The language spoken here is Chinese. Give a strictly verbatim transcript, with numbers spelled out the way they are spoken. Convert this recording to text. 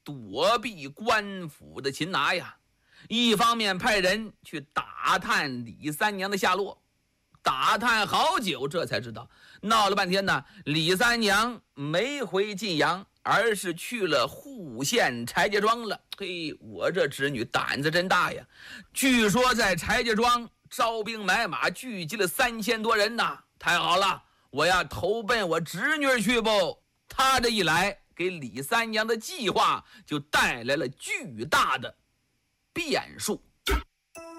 躲避官府的擒拿呀，一方面派人去打探李三娘的下落。打探好久，这才知道闹了半天呢，李三娘没回晋阳，而是去了户县柴家庄了。嘿，我这侄女胆子真大呀！据说在柴家庄招兵买马，聚集了三千多人呐！太好了，我要投奔我侄女去不？他这一来，给李三娘的计划就带来了巨大的变数。